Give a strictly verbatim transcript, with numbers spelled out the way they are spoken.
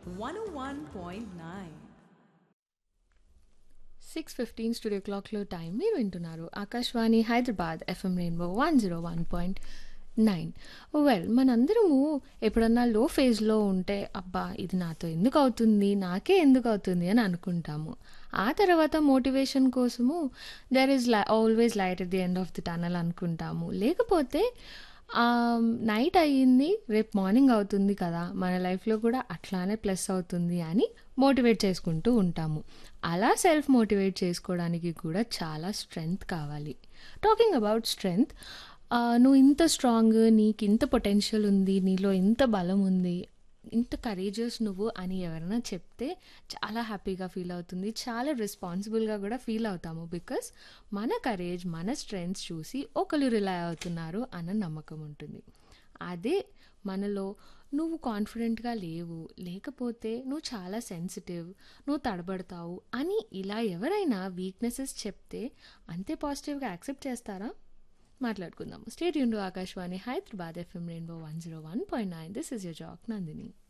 one oh one point nine. Six fifteen studio క్లాక్లో time మీరు వింటున్నారు Akashvani Hyderabad FM rainbow one zero one point nine. Well మనందరము ఎప్పుడన్నా లో ఫేజ్లో ఉంటే అబ్బా ఇది నాతో ఎందుకు అవుతుంది, నాకే ఎందుకు అవుతుంది అని అనుకుంటాము. ఆ తర్వాత మోటివేషన్ కోసము దెర్ ఈజ్ లై always light at the end of the tunnel అనుకుంటాము. లేకపోతే నైట్ అయ్యింది రేపు మార్నింగ్ అవుతుంది కదా, మన లైఫ్లో కూడా అట్లానే ప్లస్ అవుతుంది అని మోటివేట్ చేసుకుంటూ ఉంటాము. అలా సెల్ఫ్ మోటివేట్ చేసుకోవడానికి కూడా చాలా స్ట్రెంగ్త్ కావాలి. టాకింగ్ అబౌట్ స్ట్రెంగ్త్, నువ్వు ఇంత స్ట్రాంగ్, నీకు ఇంత పొటెన్షియల్ ఉంది, నీలో ఇంత బలం ఉంది, ఇంత కరేజియస్ నువ్వు అని ఎవరైనా చెప్తే చాలా హ్యాపీగా ఫీల్ అవుతుంది, చాలా రెస్పాన్సిబుల్గా కూడా ఫీల్ అవుతాము. బికాస్ మన కరేజ్, మన స్ట్రెంగ్త్స్ చూసి ఒకరు రిలై అవుతున్నారు అన్న నమ్మకం ఉంటుంది. అదే మనలో నువ్వు కాన్ఫిడెంట్గా లేవు, లేకపోతే నువ్వు చాలా సెన్సిటివ్, నువ్వు తడబడతావు అని ఇలా ఎవరైనా వీక్నెసెస్ చెప్తే అంతే పాజిటివ్గా యాక్సెప్ట్ చేస్తారా? మాట్లాడుకుందాము. State Yoon to Akashvani Hyderabad FM rainbow one zero one point nine. This is your Jack Nandini.